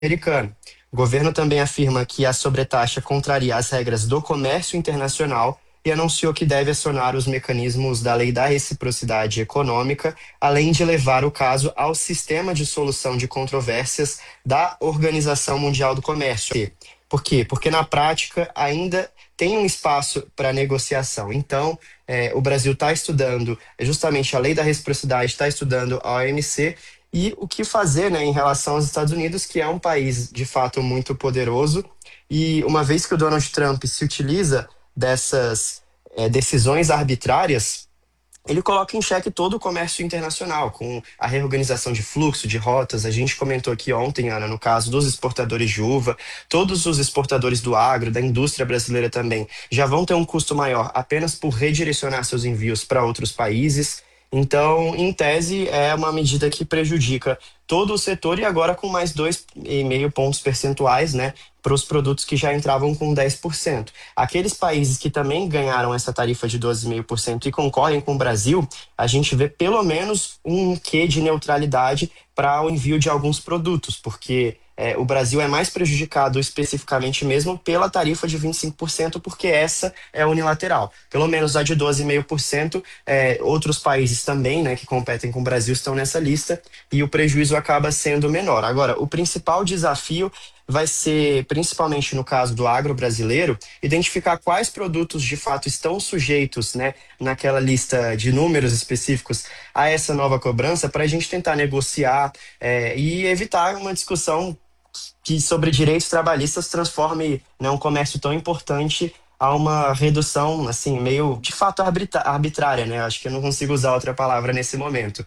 americano. O governo também afirma que a sobretaxa contraria as regras do comércio internacional e anunciou que deve acionar os mecanismos da lei da reciprocidade econômica, além de levar o caso ao sistema de solução de controvérsias da Organização Mundial do Comércio. Por quê? Porque na prática ainda tem um espaço para negociação. Então, o Brasil está estudando justamente a lei da reciprocidade, está estudando a OMC e o que fazer, né, em relação aos Estados Unidos, que é um país de fato muito poderoso. E uma vez que o Donald Trump se utiliza dessas decisões arbitrárias, ele coloca em xeque todo o comércio internacional, com a reorganização de fluxo, de rotas. A gente comentou aqui ontem, Ana, no caso dos exportadores de uva, todos os exportadores do agro, da indústria brasileira também, já vão ter um custo maior apenas por redirecionar seus envios para outros países. Então, em tese, é uma medida que prejudica todo o setor e agora com mais 2,5 pontos percentuais, né, para os produtos que já entravam com 10%. Aqueles países que também ganharam essa tarifa de 12,5% e concorrem com o Brasil, a gente vê pelo menos um quê de neutralidade para o envio de alguns produtos, porque o Brasil é mais prejudicado especificamente mesmo pela tarifa de 25%, porque essa é unilateral. Pelo menos a de 12,5%, outros países também, né, que competem com o Brasil estão nessa lista e o prejuízo acaba sendo menor. Agora, o principal desafio vai ser, principalmente no caso do agro brasileiro, identificar quais produtos de fato estão sujeitos, né, naquela lista de números específicos a essa nova cobrança, para a gente tentar negociar e evitar uma discussão que sobre direitos trabalhistas transforme, né, um comércio tão importante a uma redução, assim, meio de fato arbitrária, né? Acho que eu não consigo usar outra palavra nesse momento.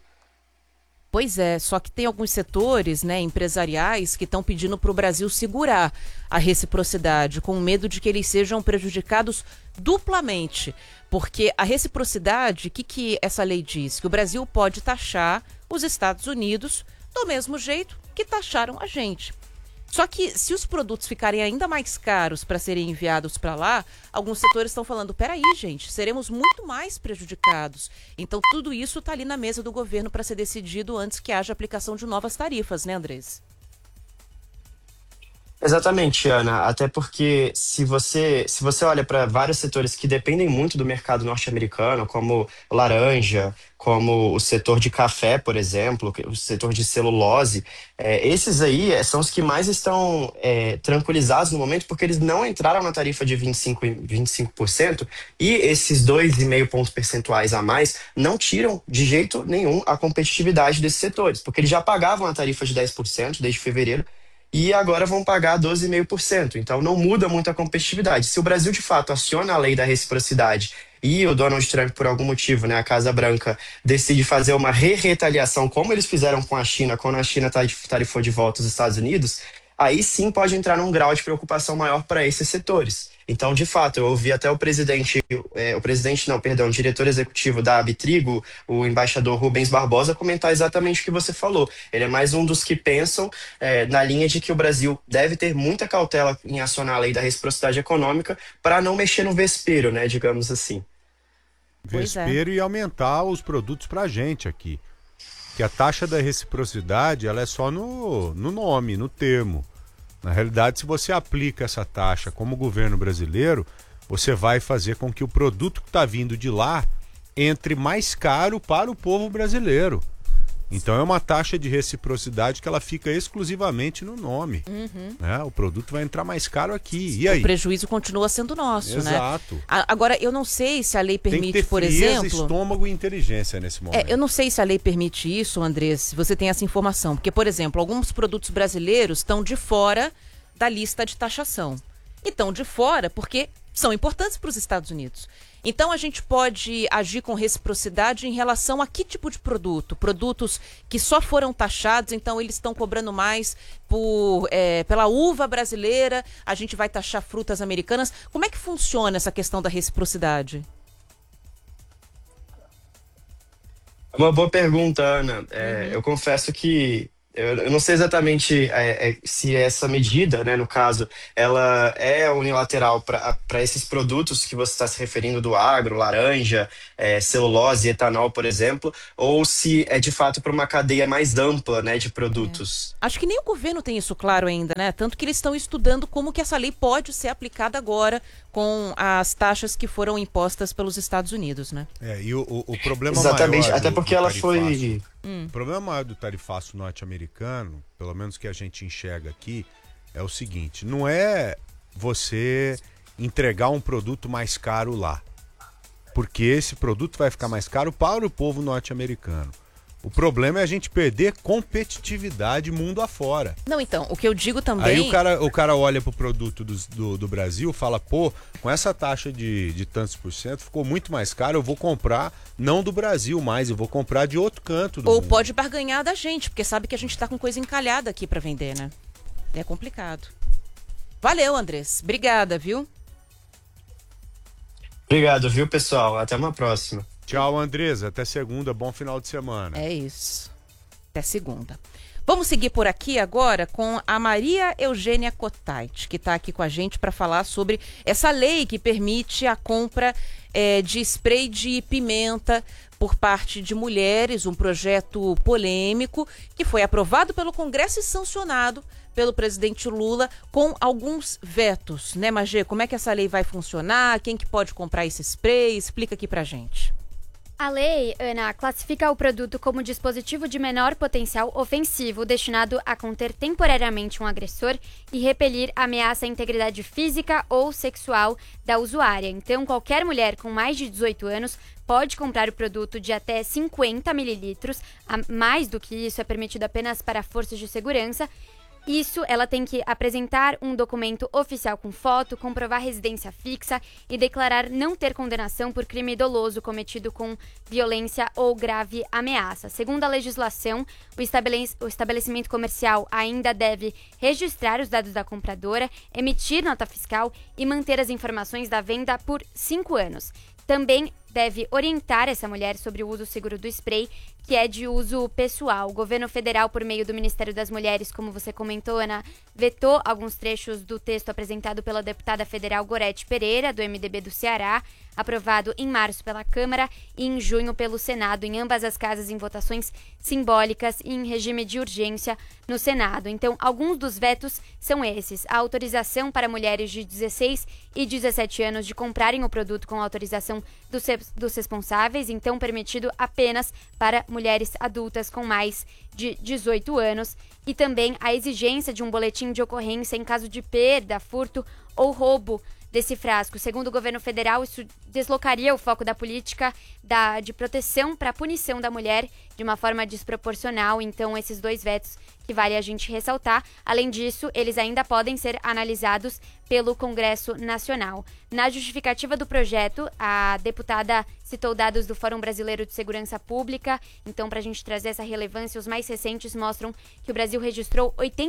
Pois é, só que tem alguns setores, né, empresariais que estão pedindo para o Brasil segurar a reciprocidade, com medo de que eles sejam prejudicados duplamente. Porque a reciprocidade, o que essa lei diz? Que o Brasil pode taxar os Estados Unidos do mesmo jeito que taxaram a gente. Só que se os produtos ficarem ainda mais caros para serem enviados para lá, alguns setores estão falando, peraí, gente, seremos muito mais prejudicados. Então tudo isso está ali na mesa do governo para ser decidido antes que haja aplicação de novas tarifas, né, Andrés? Exatamente, Ana. Até porque se você olha para vários setores que dependem muito do mercado norte-americano, como laranja, como o setor de café, por exemplo, o setor de celulose, esses aí são os que mais estão tranquilizados no momento, porque eles não entraram na tarifa de 25% e esses 2,5 pontos percentuais a mais não tiram de jeito nenhum a competitividade desses setores, porque eles já pagavam a tarifa de 10% desde fevereiro e agora vão pagar 12,5%. Então não muda muito a competitividade. Se o Brasil de fato aciona a lei da reciprocidade e o Donald Trump, por algum motivo, né, a Casa Branca, decide fazer uma retaliação, como eles fizeram com a China, quando a China tarifou de volta os Estados Unidos, aí sim pode entrar num grau de preocupação maior para esses setores. Então, de fato, eu ouvi até o presidente não, perdão, o diretor executivo da Abitrigo, o embaixador Rubens Barbosa, comentar exatamente o que você falou. Ele é mais um dos que pensam na linha de que o Brasil deve ter muita cautela em acionar a lei da reciprocidade econômica para não mexer no vespeiro, né, digamos assim. Pois é. Vespeiro e aumentar os produtos pra gente aqui. Que a taxa da reciprocidade, ela é só no nome, no termo. Na realidade, se você aplica essa taxa como governo brasileiro, você vai fazer com que o produto que está vindo de lá entre mais caro para o povo brasileiro. Então é uma taxa de reciprocidade que ela fica exclusivamente no nome. Né? O produto vai entrar mais caro aqui. E aí? O prejuízo continua sendo nosso, né? Exato. Agora, eu não sei se a lei Tem que permite, ter por frieza, exemplo... estômago e inteligência nesse momento. Eu não sei se a lei permite isso, Andrés, se você tem essa informação. Porque, por exemplo, alguns produtos brasileiros estão de fora da lista de taxação. E estão de fora porque são importantes para os Estados Unidos. Então, a gente pode agir com reciprocidade em relação a que tipo de produto? Produtos que só foram taxados, então eles estão cobrando mais pela uva brasileira, a gente vai taxar frutas americanas. Como é que funciona essa questão da reciprocidade? É uma boa pergunta, Ana. Eu confesso que Eu não sei exatamente se essa medida, né, no caso, ela é unilateral para esses produtos que você está se referindo do agro, laranja, celulose, etanol, por exemplo, ou se é de fato para uma cadeia mais ampla, né, de É. produtos. Acho que nem o governo tem isso claro ainda, né? Tanto que eles estão estudando como que essa lei pode ser aplicada agora com as taxas que foram impostas pelos Estados Unidos, né? E o problema Exatamente, maior até porque do ela tarifaço, foi. o problema maior do tarifaço norte-americano, pelo menos que a gente enxerga aqui, é o seguinte: não é você entregar um produto mais caro lá, porque esse produto vai ficar mais caro para o povo norte-americano. O problema é a gente perder competitividade mundo afora. Não, então, o que eu digo também. Aí o cara olha pro produto do Brasil e fala, pô, com essa taxa de tantos por cento ficou muito mais caro, eu vou comprar não do Brasil mais, eu vou comprar de outro canto do Ou mundo. pode barganhar da gente, porque sabe que a gente tá com coisa encalhada aqui pra vender, né? É complicado. Valeu, Andrés. Obrigada, viu? Obrigado, viu, pessoal? Até uma próxima. Tchau, Andresa. Até segunda. Bom final de semana. É isso. Até segunda. Vamos seguir por aqui agora com a Maria Eugênia Cotait, que está aqui com a gente para falar sobre essa lei que permite a compra de spray de pimenta por parte de mulheres, um projeto polêmico que foi aprovado pelo Congresso e sancionado pelo presidente Lula com alguns vetos, né, Magê? Como é que essa lei vai funcionar? Quem que pode comprar esse spray? Explica aqui pra gente. A lei, Ana, classifica o produto como dispositivo de menor potencial ofensivo destinado a conter temporariamente um agressor e repelir ameaça à integridade física ou sexual da usuária. Então, qualquer mulher com mais de 18 anos pode comprar o produto de até 50 mililitros. Mais do que isso é permitido apenas para forças de segurança. Isso, ela tem que apresentar um documento oficial com foto, comprovar residência fixa e declarar não ter condenação por crime doloso cometido com violência ou grave ameaça. Segundo a legislação, o estabelecimento comercial ainda deve registrar os dados da compradora, emitir nota fiscal e manter as informações da venda por 5 anos. Também deve orientar essa mulher sobre o uso seguro do spray, que é de uso pessoal. O governo federal, por meio do Ministério das Mulheres, como você comentou, Ana, vetou alguns trechos do texto apresentado pela deputada federal Gorete Pereira, do MDB do Ceará, aprovado em março pela Câmara e em junho pelo Senado, em ambas as casas em votações simbólicas e em regime de urgência no Senado. Então, alguns dos vetos são esses: a autorização para mulheres de 16 e 17 anos de comprarem o produto com autorização dos responsáveis, então permitido apenas para mulheres adultas com mais de 18 anos, e também a exigência de um boletim de ocorrência em caso de perda, furto ou roubo desse frasco. Segundo o governo federal, isso deslocaria o foco da política de proteção para a punição da mulher de uma forma desproporcional. Então, esses dois vetos que vale a gente ressaltar. Além disso, eles ainda podem ser analisados pelo Congresso Nacional. Na justificativa do projeto, a deputada citou dados do Fórum Brasileiro de Segurança Pública. Então, para a gente trazer essa relevância, os mais recentes mostram que o Brasil registrou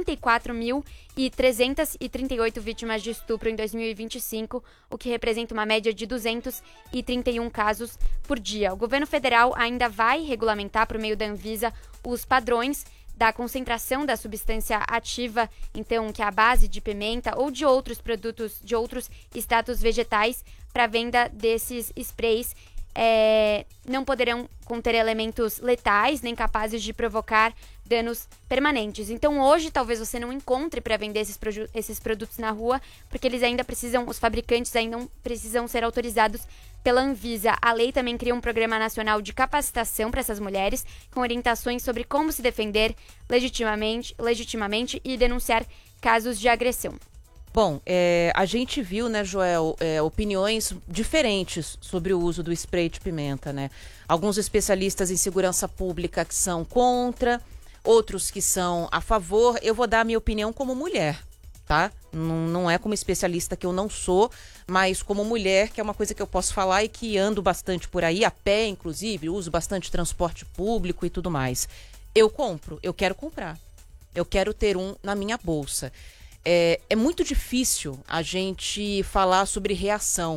84.338 vítimas de estupro em 2025, o que representa uma média de 231 casos por dia. O governo federal ainda vai regulamentar, por meio da Anvisa, os padrões da concentração da substância ativa, então, que é a base de pimenta ou de outros produtos, de outros extratos vegetais, para venda desses sprays. Não poderão conter elementos letais nem capazes de provocar danos permanentes. Então, hoje, talvez você não encontre para vender esses produtos na rua, porque os fabricantes ainda precisam ser autorizados pela Anvisa. A lei também cria um programa nacional de capacitação para essas mulheres, com orientações sobre como se defender legitimamente e denunciar casos de agressão. Bom, a gente viu, né, Joel, opiniões diferentes sobre o uso do spray de pimenta, né? Alguns especialistas em segurança pública que são contra, outros que são a favor. Eu vou dar a minha opinião como mulher, tá? Não é como especialista, que eu não sou, mas como mulher, que é uma coisa que eu posso falar e que ando bastante por aí, a pé, inclusive, uso bastante transporte público e tudo mais. Eu compro, eu quero comprar. Eu quero ter um na minha bolsa. É muito difícil a gente falar sobre reação,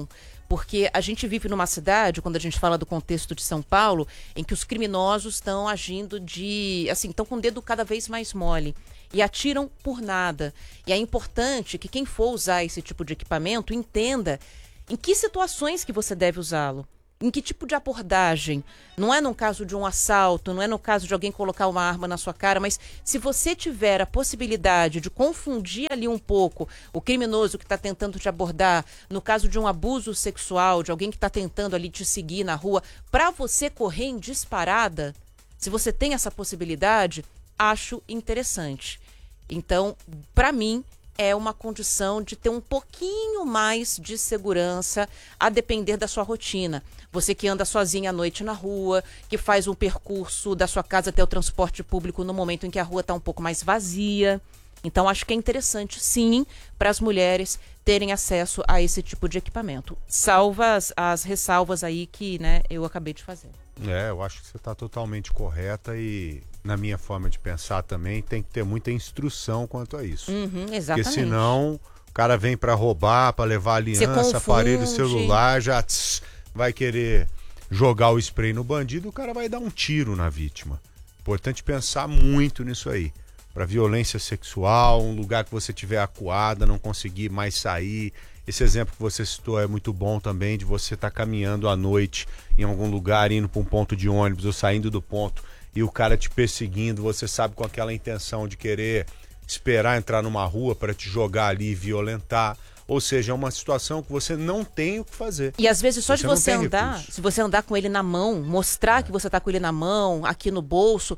Porque a gente vive numa cidade, quando a gente fala do contexto de São Paulo, em que os criminosos estão agindo estão com o dedo cada vez mais mole e atiram por nada. E é importante que quem for usar esse tipo de equipamento entenda em que situações que você deve usá-lo. Em que tipo de abordagem? Não é no caso de um assalto, não é no caso de alguém colocar uma arma na sua cara, mas se você tiver a possibilidade de confundir ali um pouco o criminoso que está tentando te abordar, no caso de um abuso sexual, de alguém que está tentando ali te seguir na rua, para você correr em disparada, se você tem essa possibilidade, acho interessante. Então, para mim, é uma condição de ter um pouquinho mais de segurança a depender da sua rotina. Você que anda sozinha à noite na rua, que faz um percurso da sua casa até o transporte público no momento em que a rua está um pouco mais vazia. Então, acho que é interessante, sim, para as mulheres terem acesso a esse tipo de equipamento. Salvas as ressalvas aí que, né, eu acabei de fazer. Eu acho que você está totalmente correta e, na minha forma de pensar também, tem que ter muita instrução quanto a isso. Exatamente. Porque senão o cara vem para roubar, para levar aliança, aparelho celular, já vai querer jogar o spray no bandido, o cara vai dar um tiro na vítima. Importante pensar muito nisso aí. Para violência sexual, um lugar que você tiver acuada, não conseguir mais sair. Esse exemplo que você citou é muito bom também, de você estar caminhando à noite em algum lugar, indo para um ponto de ônibus ou saindo do ponto e o cara te perseguindo, você sabe, com aquela intenção de querer esperar entrar numa rua para te jogar ali e violentar. Ou seja, é uma situação que você não tem o que fazer. E às vezes só de você andar, recurso. se você andar com ele na mão, mostrar que você tá com ele na mão, aqui no bolso,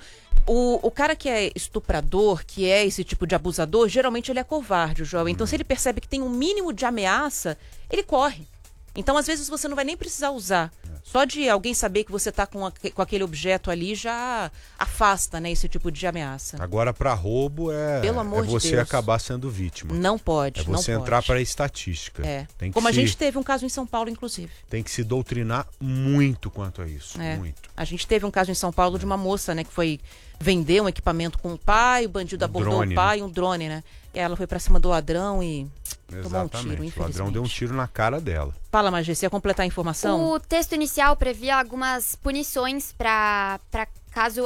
o cara que é estuprador, que é esse tipo de abusador, geralmente ele é covarde, o jovem. Então se ele percebe que tem um mínimo de ameaça, ele corre. Então às vezes você não vai nem precisar usar. Só de alguém saber que você tá com aquele objeto ali já afasta, né, esse tipo de ameaça. Agora, para roubo Pelo amor de você Deus. acabar sendo vítima. Não pode, não você pode. entrar para a estatística. Tem que Como a gente teve um caso em São Paulo, inclusive. Tem que se doutrinar muito quanto a isso. Muito. A gente teve um caso em São Paulo de uma moça, né, que foi vender um equipamento com o pai, o bandido abordou drone, o pai, um drone, né? E ela foi pra cima do ladrão e tomou um tiro, infelizmente. O ladrão deu um tiro na cara dela. Fala, Magê, você ia completar a informação? O texto inicial previa algumas punições para caso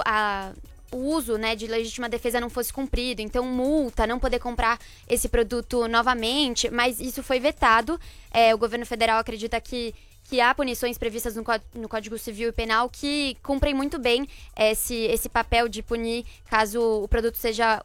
o uso, né, de legítima defesa não fosse cumprido. Então, multa, não poder comprar esse produto novamente, mas isso foi vetado. O governo federal acredita que há punições previstas no Código Civil e Penal que cumprem muito bem esse papel de punir caso o produto seja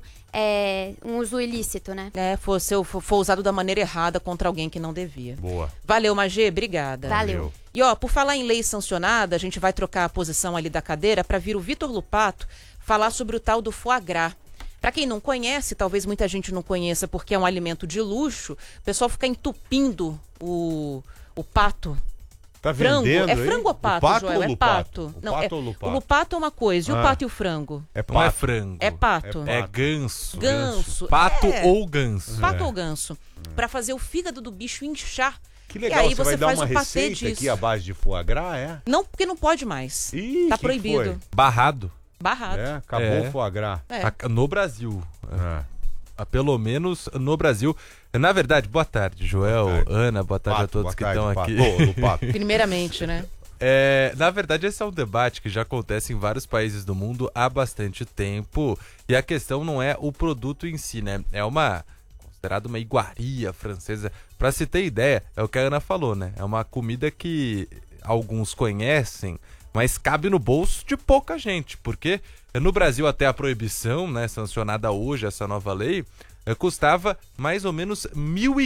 um uso ilícito, né? For usado da maneira errada contra alguém que não devia. Boa. Valeu, Magê, obrigada. Valeu. E por falar em lei sancionada, a gente vai trocar a posição ali da cadeira para vir o Vitor Lupato falar sobre o tal do foie gras. Para quem não conhece, talvez muita gente não conheça porque é um alimento de luxo, o pessoal fica entupindo o pato. Tá frango. vendendo, É frango ou pato, pato Joel? ou É lupato? pato. O Não, pato ou lupato? O lupato é uma coisa. E o pato e o frango? É pato. Não é frango. É pato. É ganso. Ganso. Pato É. ou ganso. Pato ou ganso. Para fazer o fígado do bicho inchar. Que legal, E aí você vai dar faz uma um patê receita disso. aqui à base de foie gras, é? Não, porque não pode mais. Ih, Tá que proibido. foi? Barrado. Barrado. Acabou o foie gras. No Brasil. É. Pelo menos no Brasil. Na verdade, boa tarde, Joel, Boa tarde. Ana, boa tarde a todos que estão aqui. Pato. Primeiramente, né? Na verdade, esse é um debate que já acontece em vários países do mundo há bastante tempo. E a questão não é o produto em si, né? É considerada uma iguaria francesa. Pra se ter ideia, é o que a Ana falou, né? É uma comida que alguns conhecem, mas cabe no bolso de pouca gente. Porque no Brasil, até a proibição, né, sancionada hoje, essa nova lei, custava mais ou menos R$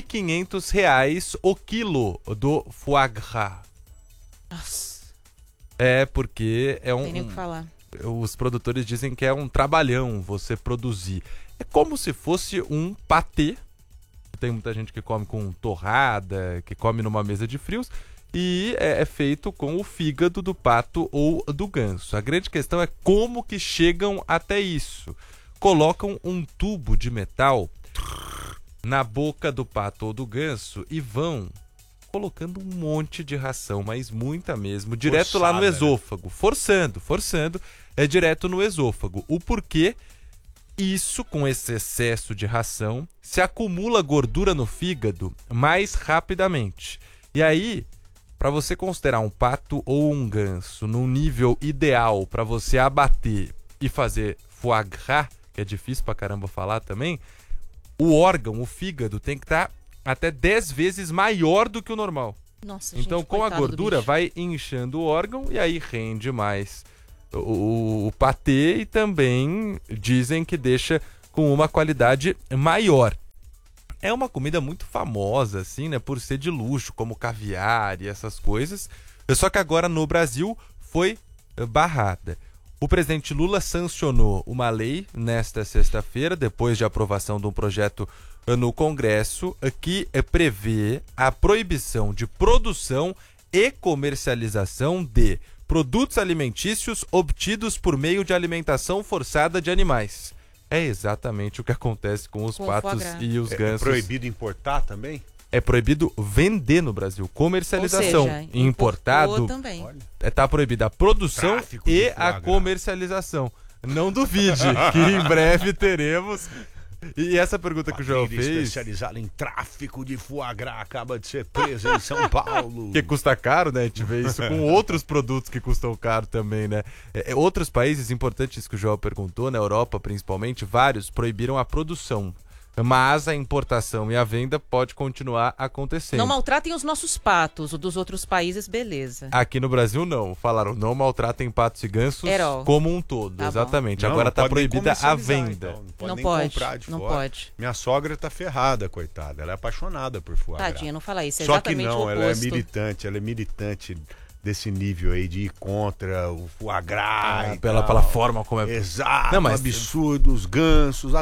1.500 o quilo do foie gras. Nossa, Porque é não tem nem o que falar. Os produtores dizem que é um trabalhão você produzir. É como se fosse um patê. Tem muita gente que come com torrada, que come numa mesa de frios. E é feito com o fígado do pato ou do ganso. A grande questão é como que chegam até isso. Colocam um tubo de metal na boca do pato ou do ganso e vão colocando um monte de ração, mas muita mesmo, direto lá no esôfago. Forçando, direto no esôfago. O porquê? Isso, com esse excesso de ração, se acumula gordura no fígado mais rapidamente. E aí, para você considerar um pato ou um ganso num nível ideal para você abater e fazer foie gras, que é difícil pra caramba falar também, o órgão, o fígado, tem que estar até 10 vezes maior do que o normal. Nossa, Então, gente, com a coitado do gordura, bicho. vai inchando o órgão e aí rende mais o patê, e também dizem que deixa com uma qualidade maior. É uma comida muito famosa, assim, né, por ser de luxo, como caviar e essas coisas. Só que agora no Brasil foi barrada. O presidente Lula sancionou uma lei nesta sexta-feira, depois de aprovação de um projeto no Congresso, que prevê a proibição de produção e comercialização de produtos alimentícios obtidos por meio de alimentação forçada de animais. É exatamente o que acontece com os Com o patos foie gras. e os É gansos. proibido importar também? É proibido vender no Brasil, comercialização. Ou seja, importado, importou também. Olha. está proibida a produção Tráfico de e foie a gras. comercialização. Não duvide que em breve teremos. E essa pergunta que o João Família fez, especializada em tráfico de foie gras acaba de ser presa em São Paulo. que custa caro, né? A gente vê isso com outros produtos que custam caro também, né? Outros países importantes que o João perguntou, na Europa principalmente, vários proibiram a produção. Mas a importação e a venda pode continuar acontecendo. Não maltratem os nossos patos, o dos outros países, beleza. Aqui no Brasil não. Falaram, não maltratem patos e gansos Herol. como um todo. Tá bom. Exatamente. Não, Agora não está pode nem proibida a comercializar, venda. então. Não pode Não nem pode, comprar de não fora. pode. Minha sogra tá ferrada, coitada. Ela é apaixonada por foie gras. Tadinha, não fala isso, é Só que exatamente não, o ela oposto. é militante desse nível aí de ir contra o foie gras. e Pela tal. forma como é. Exato, Não, mas- absurdo, os gansos.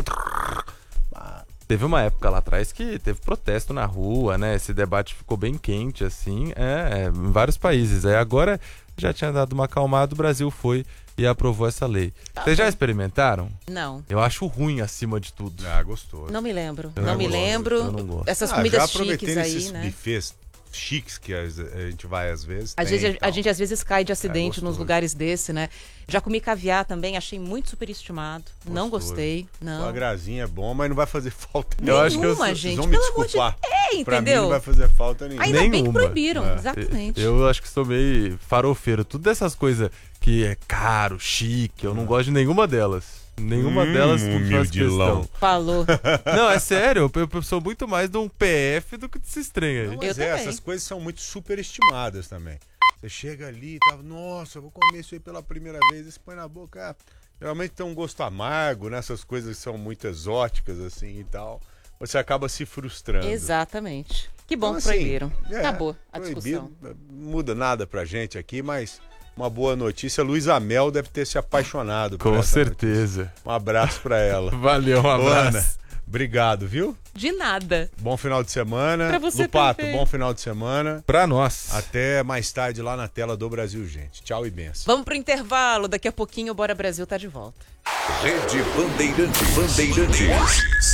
Teve uma época lá atrás que teve protesto na rua, né? Esse debate ficou bem quente, assim, em vários países. Aí agora já tinha dado uma acalmada, o Brasil foi e aprovou essa lei. Vocês já bom. experimentaram? Não, Eu acho ruim acima de tudo. Ah, gostoso. não me lembro. Eu não não me gosto, lembro. eu não gosto. Essas Já comidas aproveitei chiques aí, nesses né? bufês chiques que a gente vai às vezes. A tem gente, e a tal. gente às vezes cai de acidente gostoso. nos lugares desse, né? Já comi caviar também, achei muito superestimado. Não Gostoso. gostei, não. Foie grasinha é bom, mas não vai fazer falta Eu acho que eu Nenhuma, sou- gente, Vocês vão me pelo amor de desculpar. Pra mim entendeu? não vai fazer falta nenhuma. Ainda bem que Nenhuma. proibiram, É. exatamente. Eu acho que sou meio farofeiro. Tudo dessas coisas que é caro, chique, eu não gosto de nenhuma delas. Nenhuma delas me faz humildilão. questão. Falou. Não, é sério, eu sou muito mais de um PF do que desse estranho aí. Não, mas Eu também. essas coisas são muito superestimadas também. Você chega ali e tá, nossa, eu vou comer isso aí pela primeira vez, e você põe na boca. Geralmente tem um gosto amargo, né? Essas coisas que são muito exóticas assim e tal. Você acaba se frustrando. Exatamente. Que bom Então, que assim, proibiram. é, Acabou a proibido, discussão. não muda nada pra gente aqui, mas uma boa notícia. Luísa Mel deve ter se apaixonado por Com essa certeza. notícia. Um abraço pra ela. Valeu, um Ô, abraço. Ana, obrigado, viu? De nada. Bom final de semana. Pra você Lupato, também. bom final de semana. Pra nós. Até mais tarde lá na tela do Brasil, gente. Tchau e benção. Vamos pro intervalo. Daqui a pouquinho o Bora Brasil tá de volta. Rede Bandeirantes.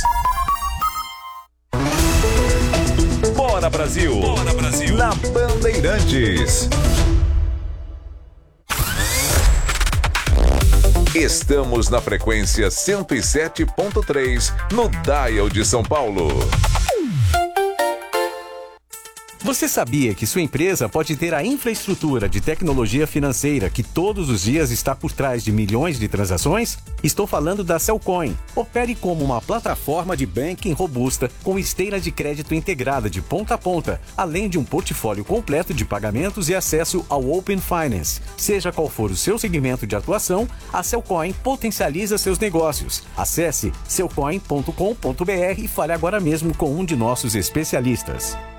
Bora Brasil. Bora Brasil. Na Bandeirantes. Estamos na frequência 107.3 no Dial de São Paulo. Você sabia que sua empresa pode ter a infraestrutura de tecnologia financeira que todos os dias está por trás de milhões de transações? Estou falando da Cellcoin. Opere como uma plataforma de banking robusta com esteira de crédito integrada de ponta a ponta, além de um portfólio completo de pagamentos e acesso ao Open Finance. Seja qual for o seu segmento de atuação, a Cellcoin potencializa seus negócios. Acesse cellcoin.com.br e fale agora mesmo com um de nossos especialistas.